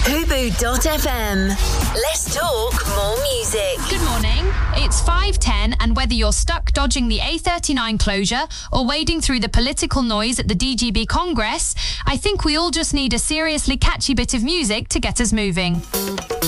Fubu.fm. Let's talk more music. Good morning. It's 5:10, and whether you're stuck dodging the A39 closure or wading through the political noise at the DGB Congress, I think we all just need a seriously catchy bit of music to get us moving.